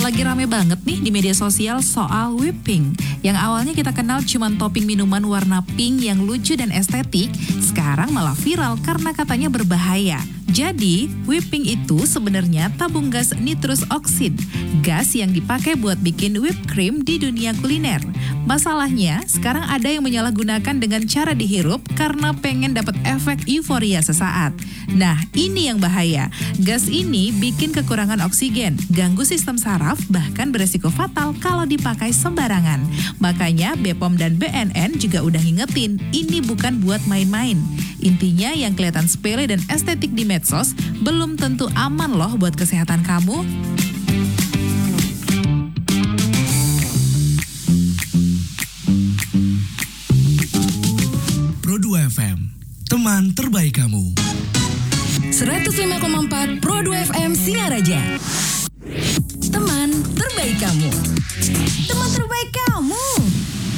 Lagi rame banget nih di media sosial soal whipping. Yang awalnya kita kenal cuma topping minuman warna pink yang lucu dan estetik, sekarang malah viral karena katanya berbahaya. Jadi, whipping itu sebenarnya tabung gas nitrous oxide, gas yang dipakai buat bikin whipped cream di dunia kuliner. Masalahnya, sekarang ada yang menyalahgunakan dengan cara dihirup karena pengen dapat efek euforia sesaat. Nah, ini yang bahaya. Gas ini bikin kekurangan oksigen, ganggu sistem saraf, bahkan beresiko fatal kalau dipakai sembarangan. Makanya BPOM dan BNN juga udah ngingetin, ini bukan buat main-main. Intinya yang kelihatan sepele dan estetik di medsos belum tentu aman loh buat kesehatan kamu. Pro2 FM, teman terbaik kamu. 105,4 Pro2 FM Singaraja. Teman terbaik kamu. Teman terbaik kamu.